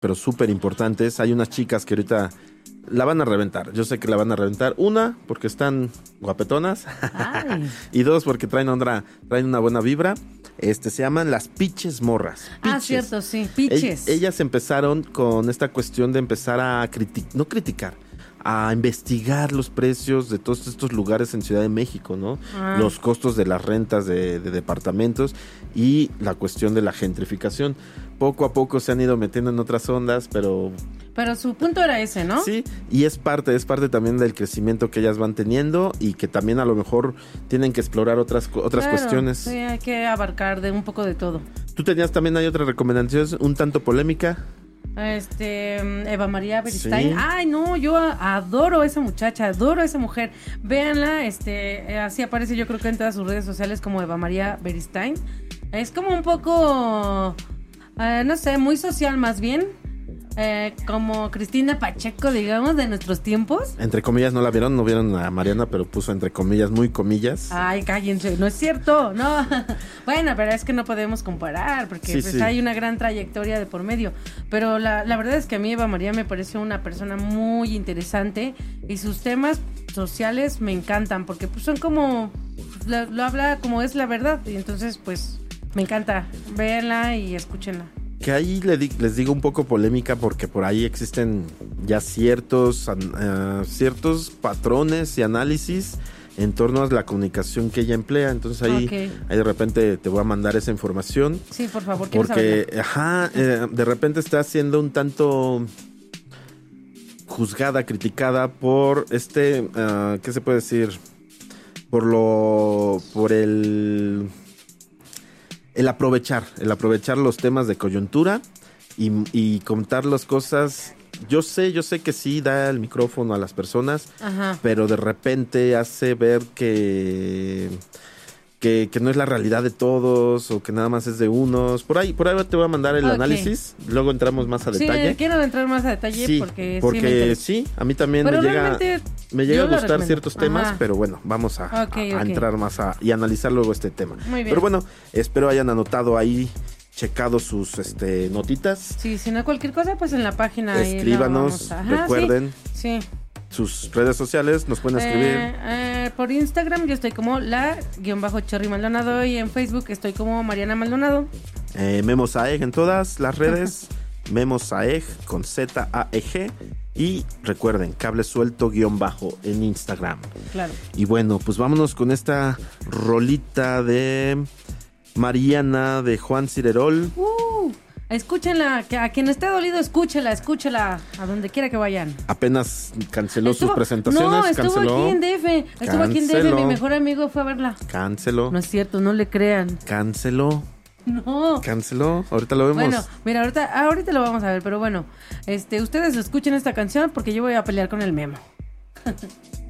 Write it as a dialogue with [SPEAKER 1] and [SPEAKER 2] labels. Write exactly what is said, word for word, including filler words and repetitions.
[SPEAKER 1] pero súper importantes. Hay unas chicas que ahorita la van a reventar. Yo sé que la van a reventar. Una, porque están guapetonas. Y dos, porque traen, otra, traen una buena vibra. Este, se llaman las Piches Morras. Piches.
[SPEAKER 2] Ah, cierto, sí, Piches.
[SPEAKER 1] E- ellas empezaron con esta cuestión de empezar a criticar, no criticar, a investigar los precios de todos estos lugares en Ciudad de México, ¿no? Ah. Los costos de las rentas de, de departamentos y la cuestión de la gentrificación. Poco a poco se han ido metiendo en otras ondas, pero...
[SPEAKER 2] Pero su punto era ese, ¿no?
[SPEAKER 1] Sí, y es parte, es parte también del crecimiento que ellas van teniendo y que también a lo mejor tienen que explorar otras, otras
[SPEAKER 2] claro,
[SPEAKER 1] cuestiones.
[SPEAKER 2] Sí, hay que abarcar de un poco de todo.
[SPEAKER 1] Tú tenías también, hay otra recomendación, un tanto polémica.
[SPEAKER 2] Este, Eva María Beristain.
[SPEAKER 1] Sí.
[SPEAKER 2] Ay, no, yo adoro a esa muchacha, adoro a esa mujer. Véanla, este, así aparece yo creo que en todas sus redes sociales como Eva María Beristain. Es como un poco, eh, no sé, muy social más bien. Eh, como Cristina Pacheco, digamos, de nuestros tiempos.
[SPEAKER 1] Entre comillas, no la vieron, no vieron a Mariana, pero puso entre comillas, muy comillas.
[SPEAKER 2] Ay, cállense, no es cierto, no. Bueno, pero es que no podemos comparar, porque
[SPEAKER 1] sí,
[SPEAKER 2] pues,
[SPEAKER 1] sí.
[SPEAKER 2] hay una gran trayectoria de por medio. Pero la, la verdad es que a mí Eva María me pareció una persona muy interesante y sus temas sociales me encantan, porque pues son como, lo, lo habla como es la verdad, y entonces pues me encanta, véanla y escúchenla.
[SPEAKER 1] Que ahí le di, les digo un poco polémica porque por ahí existen ya ciertos, uh, ciertos patrones y análisis en torno a la comunicación que ella emplea. Entonces ahí, okay. ahí de repente te voy a mandar esa información.
[SPEAKER 2] Sí, por favor,
[SPEAKER 1] quiero porque,
[SPEAKER 2] saberla.
[SPEAKER 1] Ajá, eh, de repente está siendo un tanto juzgada, criticada por este, uh, ¿qué se puede decir? Por lo, por el... El aprovechar, el aprovechar los temas de coyuntura y, y contar las cosas. Yo sé, yo sé que sí da el micrófono a las personas, ajá, pero de repente hace ver que, que que no es la realidad de todos o que nada más es de unos. Por ahí, por ahí te voy a mandar el okay. análisis. Luego entramos más a detalle.
[SPEAKER 2] Sí, quiero entrar más a detalle
[SPEAKER 1] sí,
[SPEAKER 2] porque
[SPEAKER 1] porque sí, sí, a mí también pero me llega me llega a gustar recomiendo. Ciertos temas, ajá, pero bueno, vamos a, okay, a, a okay. entrar más a, y analizar luego este tema.
[SPEAKER 2] Muy bien.
[SPEAKER 1] Pero bueno, espero hayan anotado ahí, checado sus este notitas.
[SPEAKER 2] Sí, si no cualquier cosa, pues en la página.
[SPEAKER 1] Escríbanos, ahí ajá, recuerden.
[SPEAKER 2] Sí. sí.
[SPEAKER 1] Sus redes sociales, nos pueden escribir.
[SPEAKER 2] Eh, eh, por Instagram yo estoy como la guión bajo Cherry Maldonado y en Facebook estoy como Mariana Maldonado.
[SPEAKER 1] Eh, Memo Saeg en todas las redes. Memo Saeg con Z A E G. Y recuerden, cable suelto guión bajo en Instagram.
[SPEAKER 2] Claro.
[SPEAKER 1] Y bueno, pues vámonos con esta rolita de Mariana de Juan Cirerol.
[SPEAKER 2] Uh, escúchenla, que a quien esté dolido, escúchela, escúchela, a donde quiera que vayan.
[SPEAKER 1] Apenas canceló
[SPEAKER 2] estuvo,
[SPEAKER 1] sus presentaciones.
[SPEAKER 2] No, estuvo
[SPEAKER 1] canceló,
[SPEAKER 2] aquí en D F. Estuvo canceló, aquí en D F, mi mejor amigo fue a verla.
[SPEAKER 1] Canceló.
[SPEAKER 2] No es cierto, no le crean.
[SPEAKER 1] Canceló.
[SPEAKER 2] No.
[SPEAKER 1] Canceló, ahorita lo vemos.
[SPEAKER 2] Bueno, mira, ahorita, ahorita lo vamos a ver, pero bueno, este, ustedes escuchen esta canción porque yo voy a pelear con el Memo.